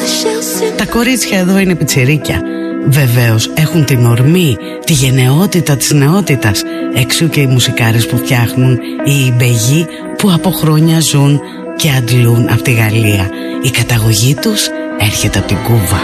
Τα κορίτσια εδώ είναι πιτσιρίκια. Βεβαίως έχουν την ορμή, τη γενναιότητα της νεότητας. Εξού και οι μουσικάρες που φτιάχνουν, οι μπεγοί που από χρόνια ζουν και αντλούν από τη Γαλλία. Η καταγωγή τους έρχεται από την Κούβα.